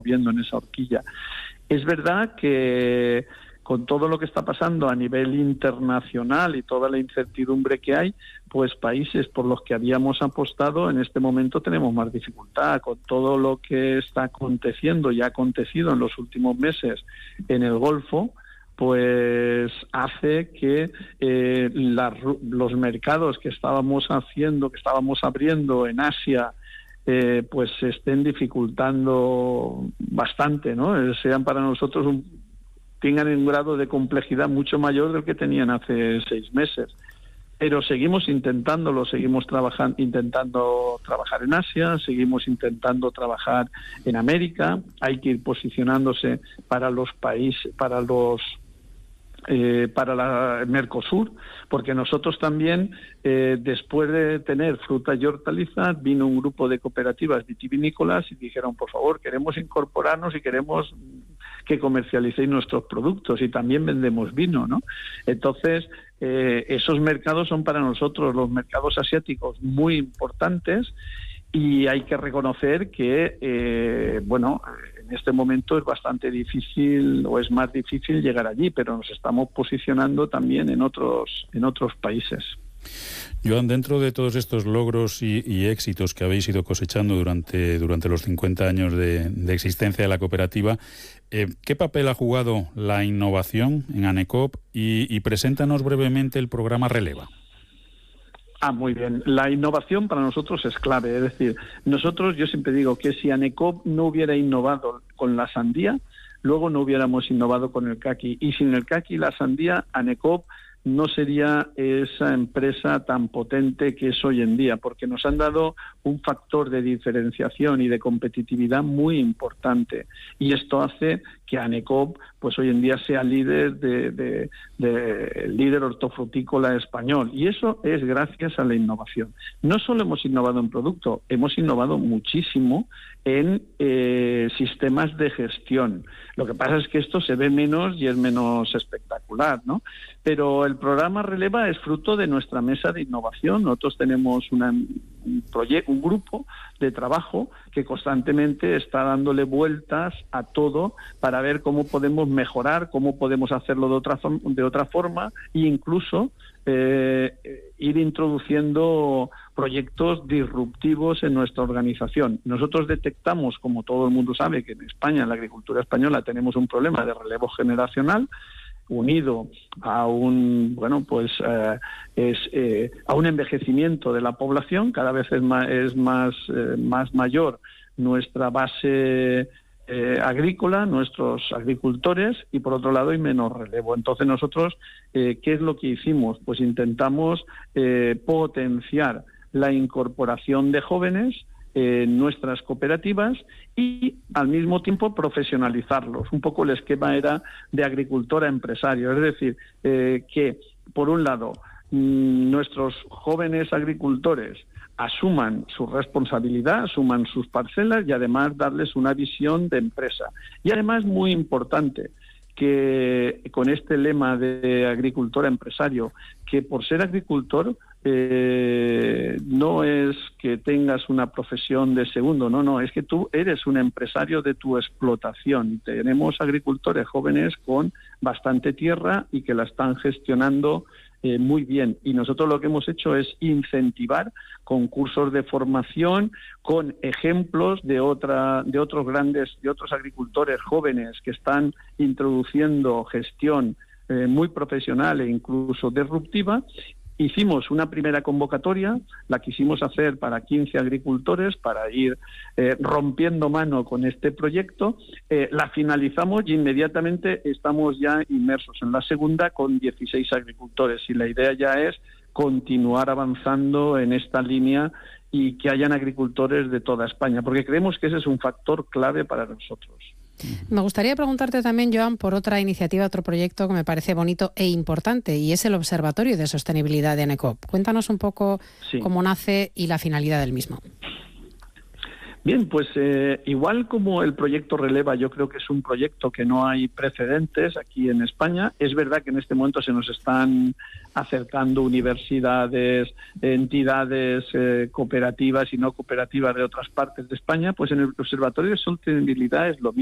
viendo en esa horquilla. Es verdad que con todo lo que está pasando a nivel internacional y toda la incertidumbre que hay, pues países por los que habíamos apostado en este momento tenemos más dificultad. Con todo lo que está aconteciendo y ha acontecido en los últimos meses en el Golfo, pues hace que los mercados que estábamos abriendo en Asia, pues se estén dificultando bastante, ¿no? Sean para nosotros tengan un grado de complejidad mucho mayor del que tenían hace 6 meses. Pero seguimos intentándolo, intentando trabajar en Asia, seguimos intentando trabajar en América. Hay que ir posicionándose para los países, para la Mercosur, porque nosotros también, después de tener frutas y hortalizas, vino un grupo de cooperativas vitivinícolas y dijeron, por favor, queremos incorporarnos y queremos que comercialicéis nuestros productos, y también vendemos vino, ¿no? Entonces, esos mercados son para nosotros, los mercados asiáticos, muy importantes, y hay que reconocer que, en este momento es bastante difícil, o es más difícil llegar allí, pero nos estamos posicionando también en otros países. Joan, dentro de todos estos logros y éxitos que habéis ido cosechando durante los 50 años de existencia de la cooperativa, ¿qué papel ha jugado la innovación en ANECOP? Y preséntanos brevemente el programa Releva. Muy bien. La innovación para nosotros es clave. Es decir, yo siempre digo que si ANECOP no hubiera innovado con la sandía, luego no hubiéramos innovado con el caqui. Y sin el caqui y la sandía, ANECOP no sería esa empresa tan potente que es hoy en día, porque nos han dado un factor de diferenciación y de competitividad muy importante. Y esto hace que ANECOP, pues hoy en día sea líder líder hortofrutícola español. Y eso es gracias a la innovación. No solo hemos innovado en producto, hemos innovado muchísimo en sistemas de gestión. Lo que pasa es que esto se ve menos y es menos espectacular, ¿no? Pero el programa Releva es fruto de nuestra mesa de innovación. Nosotros tenemos un grupo de trabajo que constantemente está dándole vueltas a todo para ver cómo podemos mejorar, cómo podemos hacerlo de otra forma, e incluso ir introduciendo proyectos disruptivos en nuestra organización. Nosotros detectamos, como todo el mundo sabe, que en España, en la agricultura española, tenemos un problema de relevo generacional unido a un envejecimiento de la población. Cada vez es más mayor nuestra base agrícola, nuestros agricultores, y por otro lado hay menos relevo. Entonces nosotros, ¿qué es lo que hicimos? Pues intentamos potenciar la incorporación de jóvenes en nuestras cooperativas y al mismo tiempo profesionalizarlos. Un poco el esquema era de agricultor a empresario, es decir, que por un lado nuestros jóvenes agricultores asuman su responsabilidad, asuman sus parcelas y además darles una visión de empresa. Y además, muy importante, que con este lema de agricultor a empresario, que por ser agricultor no es que tengas una profesión de segundo, no, es que tú eres un empresario de tu explotación. Tenemos agricultores jóvenes con bastante tierra y que la están gestionando muy bien, y nosotros lo que hemos hecho es incentivar concursos de formación con ejemplos de otros agricultores jóvenes que están introduciendo gestión muy profesional e incluso disruptiva. Hicimos una primera convocatoria, la quisimos hacer para 15 agricultores para ir rompiendo mano con este proyecto. La finalizamos y inmediatamente estamos ya inmersos en la segunda con 16 agricultores, y la idea ya es continuar avanzando en esta línea y que hayan agricultores de toda España, porque creemos que ese es un factor clave para nosotros. Me gustaría preguntarte también, Joan, por otra iniciativa, otro proyecto que me parece bonito e importante, y es el Observatorio de Sostenibilidad de ANECOP. Cuéntanos un poco cómo nace y la finalidad del mismo. Bien, pues igual como el proyecto Releva, yo creo que es un proyecto que no hay precedentes aquí en España. Es verdad que en este momento se nos están acercando universidades, entidades cooperativas y no cooperativas de otras partes de España. Pues en el Observatorio de Sostenibilidad es lo mismo.